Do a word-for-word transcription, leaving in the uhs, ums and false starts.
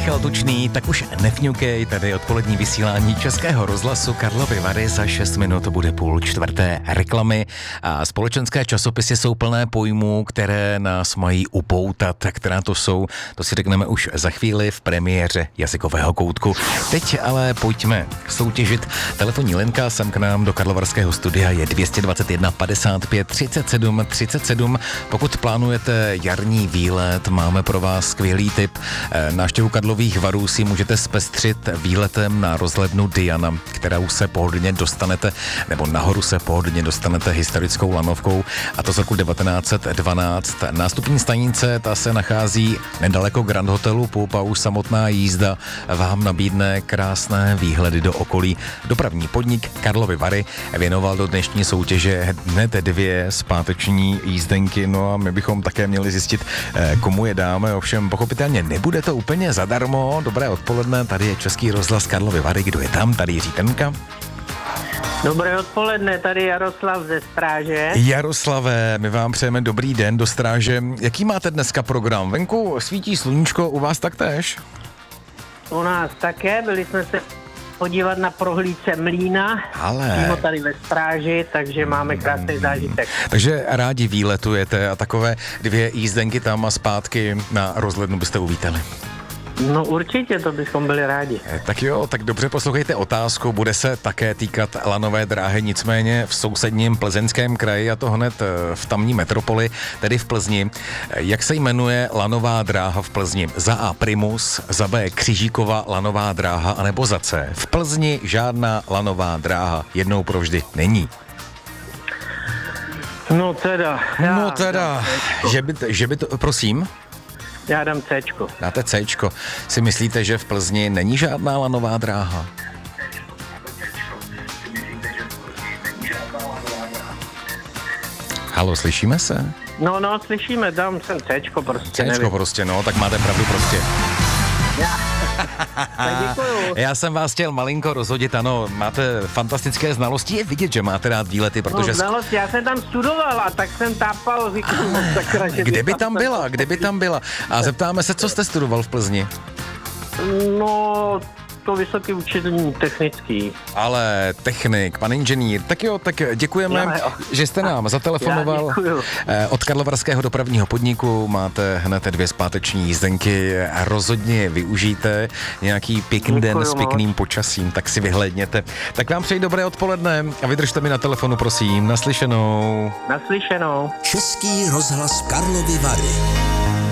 Michal Tučný, tak už nefňukej, tady odpolední vysílání Českého rozhlasu Karlovy Vary. Za šest minut bude půl čtvrté reklamy a společenské časopisy jsou plné pojmů, které nás mají upoutat. Která to jsou, to si řekneme už za chvíli v premiéře jazykového koutku. Teď ale pojďme soutěžit. Telefonní linka sem k nám do karlovarského studia je dvě stě dvacet jedna padesát pět třicet sedm třicet sedm. Pokud plánujete jarní výlet, máme pro vás skvělý tip. Návštěvu Karlových Varů si můžete zpestřit výletem na rozhlednu Diana, kterou se pohodlně dostanete, nebo nahoru se pohodlně dostanete historickou lanovkou, a to z roku devatenáct set dvanáct. Nástupní stanice, ta se nachází nedaleko Grand Hotelu Pub a už samotná jízda vám nabídne krásné výhledy do okolí. Dopravní podnik Karlovy Vary věnoval do dnešní soutěže hned dvě zpáteční jízdenky, no a my bychom také měli zjistit, komu je dáme, ovšem pochopitelně nebude to úplně zadarmo. Dobré odpoledne, tady je Český rozhlas Karlovy Vary, kdo je tam? Tady Jiří Tenka. Dobré odpoledne, tady Jaroslav ze Stráže. Jaroslave, my vám přejeme dobrý den do Stráže. Jaký máte dneska program? Venku svítí sluníčko, u vás taktéž? U nás také, byli jsme se podívat na prohlídce mlýna, Ale... přímo tady ve Stráži, takže máme krásný zážitek. Takže rádi výletujete a takové dvě jízdenky tam a zpátky na rozhlednu byste uvítali. No určitě, to bychom byli rádi. Tak jo, tak dobře poslouchejte otázku, bude se také týkat lanové dráhy, nicméně v sousedním Plzeňském kraji, a to hned v tamní metropoli, tedy v Plzni. Jak se jmenuje lanová dráha v Plzni? Za A Primus, za B Křižíkova lanová dráha, anebo za C v Plzni žádná lanová dráha jednou provždy není. No teda. Já no teda, že by, že by to, prosím? Já dám Cčko. Dáte Cčko. Si myslíte, že v Plzni není žádná lanová dráha? Halo, slyšíme se? No, no, slyšíme, dám jsem Cčko prostě. Cčko nevím. prostě, no, tak máte pravdu prostě. Já. Tak děkuju. Já jsem vás chtěl malinko rozhodit, ano, máte fantastické znalosti, je vidět, že máte rád výlety, protože... No, znalost, já jsem tam studoval a tak jsem tápal, říkám, no, sakra, že Kde by tam byla, kde by tam byla? A zeptáme se, co jste studoval v Plzni? No, to vysoký učitelní technický. Ale technik, pan inženýr, tak jo, tak děkujeme, Jo, jo. že jste nám zatelefonoval. Já děkuju. Od Karlovarského dopravního podniku máte hned dvě zpáteční jízdenky, rozhodně je využijte, nějaký pěkný den s pěkným počasím, tak si vyhlédněte. Tak vám přeji dobré odpoledne a vydržte mi na telefonu, prosím, naslyšenou. Naslyšenou. Český rozhlas Karlovy Vary.